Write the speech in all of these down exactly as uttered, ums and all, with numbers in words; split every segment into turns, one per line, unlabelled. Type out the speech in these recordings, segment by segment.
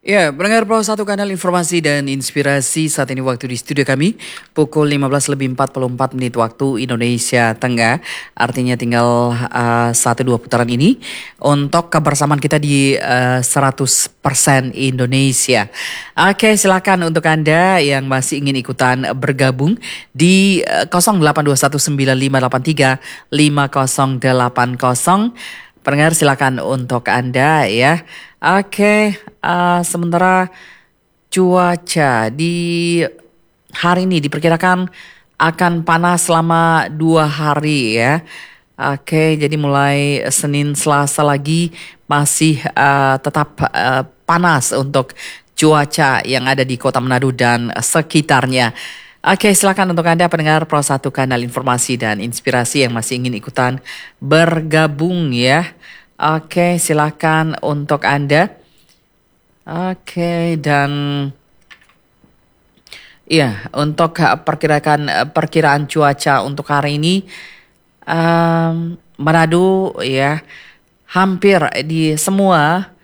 Ya, pendengar Pro satu Kanal Informasi dan Inspirasi. Saat ini waktu di studio kami pukul lima belas lebih empat puluh empat menit waktu Indonesia Tengah. Artinya tinggal uh, satu dua putaran ini untuk kebersamaan kita di uh, seratus persen Indonesia. Oke, silakan untuk Anda yang masih ingin ikutan bergabung di uh, nol delapan dua satu sembilan lima delapan tiga lima nol delapan nol. Pendengar silakan untuk Anda ya. Oke, uh, sementara cuaca di hari ini diperkirakan akan panas selama dua hari ya. Oke, jadi mulai Senin Selasa lagi masih uh, tetap uh, panas untuk cuaca yang ada di Kota Manado dan sekitarnya. Oke, silakan untuk Anda pendengar Pro satu Kanal Informasi dan Inspirasi yang masih ingin ikutan bergabung ya. Oke, silakan untuk Anda. Oke, dan ya, untuk perkiraan perkiraan cuaca untuk hari ini um, Manado ya hampir di semua.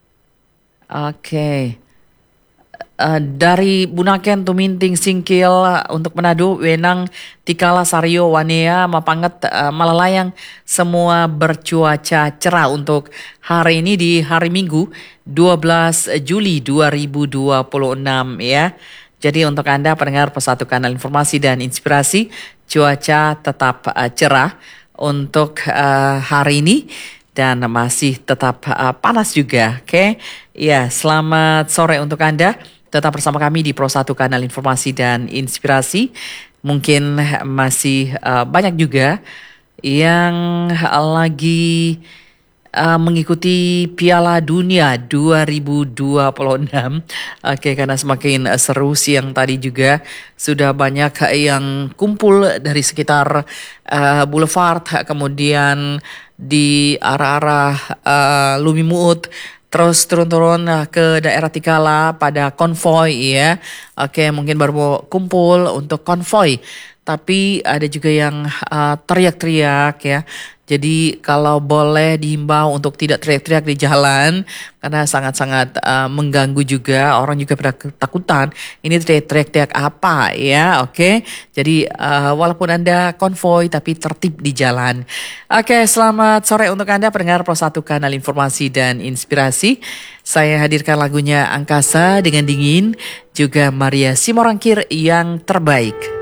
Oke. Uh, dari Bunaken, Tuminting, Singkil uh, untuk Manado, Wenang, Tikala, Sario, Wanea, Mapanget, uh, Malalayang semua bercuaca cerah untuk hari ini di hari Minggu dua belas Juli dua ribu dua puluh enam ya. Jadi untuk Anda pendengar Pesatu Kanal Informasi dan Inspirasi, cuaca tetap uh, cerah untuk uh, hari ini dan masih tetap uh, panas juga. Oke. Okay? Ya, selamat sore untuk Anda. Tetap bersama kami di Pro satu Kanal Informasi dan Inspirasi. Mungkin masih uh, banyak juga yang lagi uh, mengikuti Piala Dunia dua ribu dua puluh enam. Oke, karena semakin seru siang tadi juga sudah banyak yang kumpul dari sekitar uh, Boulevard, kemudian di arah-arah uh, Lumimuut, terus turun-turun ke daerah Tikala pada konvoy ya. Oke, mungkin baru mau kumpul untuk konvoy. Tapi ada juga yang uh, teriak-teriak ya. Jadi kalau boleh dihimbau untuk tidak teriak-teriak di jalan karena sangat-sangat uh, mengganggu juga. Orang juga pada ketakutan. Ini teriak-teriak apa ya, oke. Jadi uh, walaupun Anda konvoy tapi tertib di jalan. Oke, selamat sore untuk Anda pendengar Pro satu Kanal Informasi dan Inspirasi. Saya hadirkan lagunya Angkasa dengan Dingin, juga Maria Simorangkir yang terbaik.